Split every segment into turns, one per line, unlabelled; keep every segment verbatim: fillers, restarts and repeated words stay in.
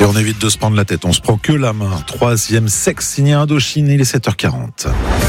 Et on évite de se prendre la tête, on se prend que la main. Troisième sexe signé Indochine, il est sept heures quarante.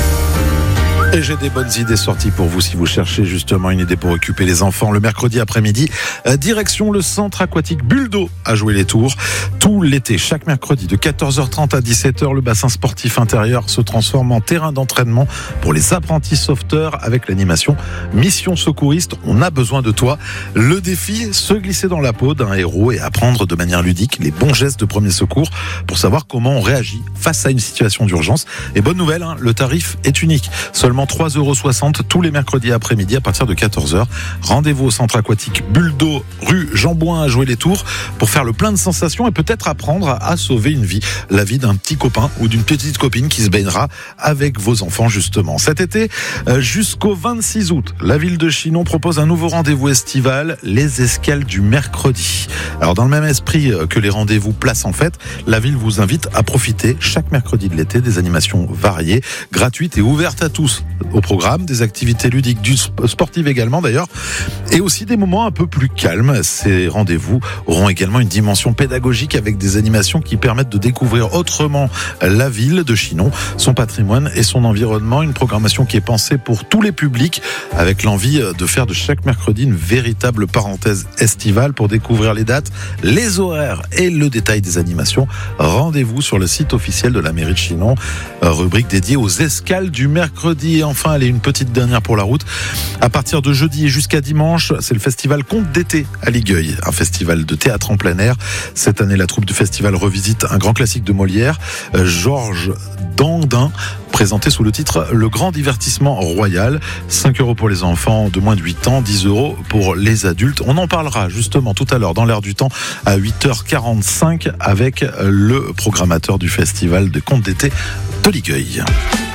Et j'ai des bonnes idées sorties pour vous si vous cherchez justement une idée pour occuper les enfants le mercredi après-midi. Euh, direction le centre aquatique Bulle d'eau à Joué-les-Tours. Tout l'été, chaque mercredi de quatorze heures trente à dix-sept heures, le bassin sportif intérieur se transforme en terrain d'entraînement pour les apprentis sauveteurs avec l'animation Mission secouriste. On a besoin de toi. Le défi, se glisser dans la peau d'un héros et apprendre de manière ludique les bons gestes de premier secours pour savoir comment on réagit face à une situation d'urgence. Et bonne nouvelle, hein, le tarif est unique. Seulement trois euros soixante tous les mercredis après-midi à partir de quatorze heures. Rendez-vous au centre aquatique Bulle d'eau, rue Jean-Bouin à Joué-les-Tours pour faire le plein de sensations et peut-être apprendre à sauver une vie. La vie d'un petit copain ou d'une petite copine qui se baignera avec vos enfants justement. Cet été, jusqu'au vingt-six août, la ville de Chinon propose un nouveau rendez-vous estival, les escales du mercredi. Alors dans le même esprit que les rendez-vous Place en Fête, la ville vous invite à profiter chaque mercredi de l'été des animations variées, gratuites et ouvertes à tous. Au programme, des activités ludiques, du sportives également d'ailleurs, et aussi des moments un peu plus calmes. Ces rendez-vous auront également une dimension pédagogique avec des animations qui permettent de découvrir autrement la ville de Chinon, son patrimoine et son environnement. Une programmation qui est pensée pour tous les publics, avec l'envie de faire de chaque mercredi une véritable parenthèse estivale. Pour découvrir les dates, les horaires et le détail des animations, rendez-vous sur le site officiel de la mairie de Chinon, rubrique dédiée aux escales du mercredi. Et enfin, allez, une petite dernière pour la route. À partir de jeudi et jusqu'à dimanche, c'est le festival Contes d'été à Ligueuil, un festival de théâtre en plein air. Cette année, la troupe du festival revisite un grand classique de Molière, Georges Dandin, présenté sous le titre Le Grand Divertissement Royal. cinq euros pour les enfants de moins de huit ans, dix euros pour les adultes. On en parlera justement tout à l'heure dans l'air du temps à huit heures quarante-cinq avec le programmateur du festival de Contes d'été de Ligueuil.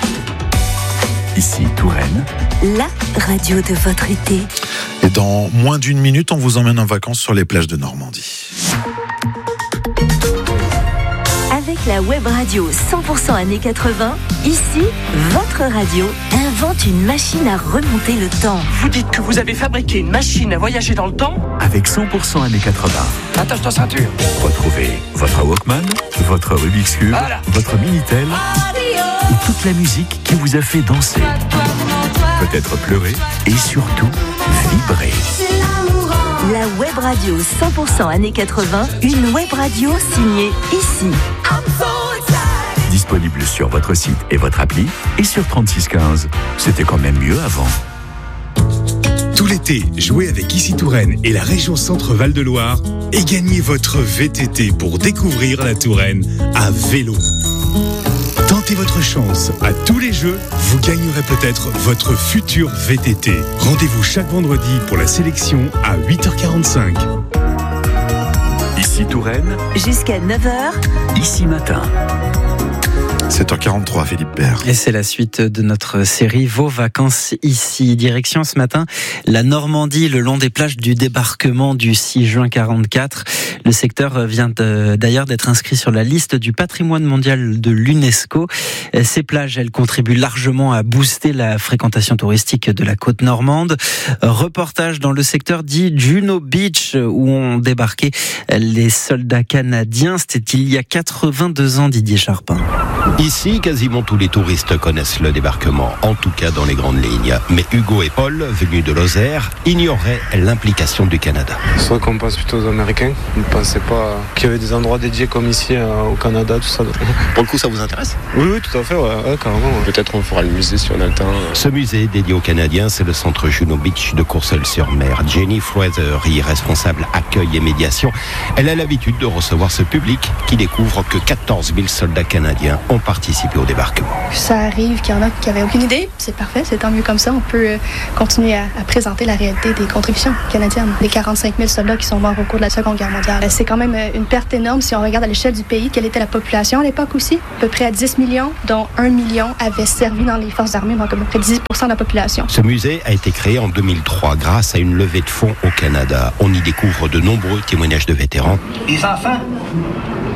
Ici Touraine,
la radio de votre été.
Et dans moins d'une minute, on vous emmène en vacances sur les plages de Normandie.
Avec la web radio cent pour cent années quatre-vingts, ici, votre radio invente une machine à remonter le temps.
Vous dites que vous avez fabriqué une machine à voyager dans le temps ?
avec cent pour cent années quatre-vingts.
Attache ta ceinture.
Retrouvez votre Walkman, votre Rubik's Cube,
Voilà.
votre Minitel et toute la musique qui vous a fait danser, peut-être pleurer et surtout vibrer.
La web radio cent pour cent années quatre-vingts, une web radio signée ici.
Disponible sur votre site et votre appli et sur trente-six quinze. C'était quand même mieux avant.
Tout l'été, jouez avec Ici Touraine et la région Centre-Val de Loire et gagnez votre V T T pour découvrir la Touraine à vélo. Tentez votre chance. À tous les jeux, vous gagnerez peut-être votre futur V T T. Rendez-vous chaque vendredi pour la sélection à huit heures quarante-cinq.
Ici Touraine,
Jusqu'à neuf heures.
ici matin.
sept heures quarante-trois, Philippe Bert.
Et c'est la suite de notre série Vos vacances ici. Direction ce matin la Normandie, le long des plages du débarquement du six juin quarante-quatre. Le secteur vient de, d'ailleurs d'être inscrit sur la liste du patrimoine mondial de l'UNESCO. Ces plages, elles contribuent largement à booster la fréquentation touristique de la côte normande. Reportage dans le secteur dit Juno Beach, où ont débarqué les soldats canadiens. C'était il y a quatre-vingt-deux ans, Didier Charpin.
Ici, quasiment tous les touristes connaissent le débarquement, en tout cas dans les grandes lignes. Mais Hugo et Paul, venus de Lozère, ignoraient l'implication du Canada.
C'est vrai qu'on pense plutôt aux Américains. On ne pensait pas qu'il y avait des endroits dédiés comme ici au Canada, tout ça.
Pour le coup, ça vous intéresse ?
Oui, oui, tout à fait, ouais, ouais, carrément. Ouais. Peut-être on fera le musée si on a le temps.
Ce musée dédié aux Canadiens, c'est le centre Juno Beach de Courseulles-sur-Mer. Jenny Fraser y est responsable accueil et médiation. Elle a l'habitude de recevoir ce public qui découvre que quatorze mille soldats canadiens ont participé au débarquement.
Ça arrive qu'il y en a qui n'avaient aucune idée. C'est parfait, c'est tant mieux comme ça. On peut continuer à, à présenter la réalité des contributions canadiennes. Les quarante-cinq mille soldats qui sont morts au cours de la Seconde Guerre mondiale. C'est quand même une perte énorme si on regarde à l'échelle du pays. Quelle était la population à l'époque aussi? À peu près à dix millions, dont un million avaient servi dans les forces armées, donc à peu près dix pour cent de la population.
Ce musée a été créé en deux mille trois grâce à une levée de fonds au Canada. On y découvre de nombreux témoignages de vétérans.
Les enfants,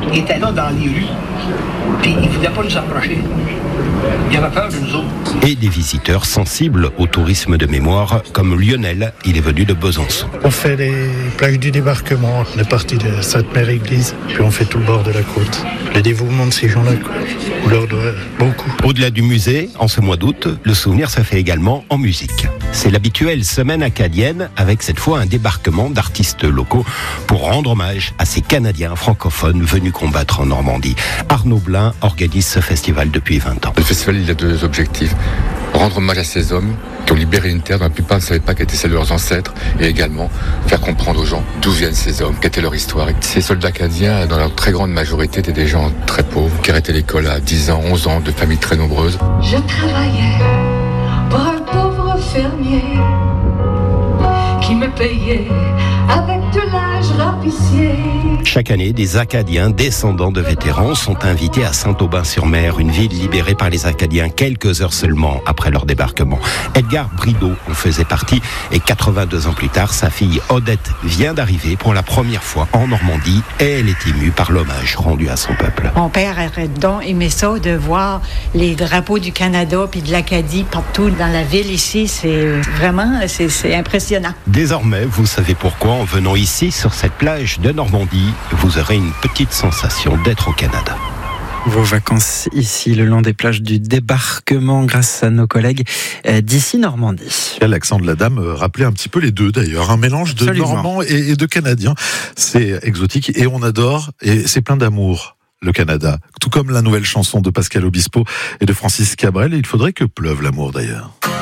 Il était là dans les rues, puis il ne voulait pas nous approcher. Il avait peur de nous autres.
Et des visiteurs sensibles au tourisme de mémoire, comme Lionel, il est venu de Besançon.
On fait les plages du débarquement, on est parti de Sainte-Mère-Église, puis on fait tout le bord de la côte. Le dévouement de ces gens-là, quoi. On leur doit beaucoup.
Au-delà du musée, en ce mois d'août, le souvenir se fait également en musique. C'est l'habituelle semaine acadienne, avec cette fois un débarquement d'artistes locaux pour rendre hommage à ces Canadiens francophones venus combattre en Normandie. Arnaud Blin organise ce festival depuis vingt ans.
Le festival, il a deux objectifs. Rendre hommage à ces hommes qui ont libéré une terre dont la plupart ne savaient pas qu'elle était celle de leurs ancêtres, et également faire comprendre aux gens d'où viennent ces hommes, quelle était leur histoire. Et ces soldats acadiens, dans leur très grande majorité, étaient des gens très pauvres, qui arrêtaient l'école à dix ans, onze ans, de familles très nombreuses.
Je travaillais pour un pauvre fermier qui me payait avec de l'âge rapissier.
Chaque année, des Acadiens descendants de vétérans sont invités à Saint-Aubin-sur-Mer, une ville libérée par les Acadiens quelques heures seulement après leur débarquement. Edgar Brideau en faisait partie et quatre-vingt-deux ans plus tard, sa fille Odette vient d'arriver pour la première fois en Normandie et elle est émue par l'hommage rendu à son peuple.
Mon père aurait donc aimé ça de voir les drapeaux du Canada puis de l'Acadie partout dans la ville ici. C'est vraiment, c'est, c'est impressionnant.
Désormais, vous savez pourquoi en venant ici sur cette plage de Normandie, vous aurez une petite sensation d'être au Canada.
Vos vacances ici, le long des plages du débarquement, grâce à nos collègues d'ici Normandie.
L'accent de la dame rappelait un petit peu les deux d'ailleurs, un mélange de
Absolument.
Normand et, et de Canadien. C'est exotique et on adore et c'est plein d'amour. Le Canada, tout comme la nouvelle chanson de Pascal Obispo et de Francis Cabrel. Et il faudrait que pleuve l'amour d'ailleurs.